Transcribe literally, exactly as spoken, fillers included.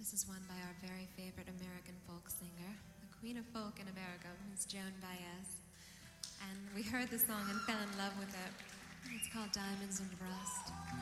This is one by our very favorite American folk singer, the queen of folk in America, Miss Joan Baez. And we heard the song and fell in love with it. It's called Diamonds and Rust.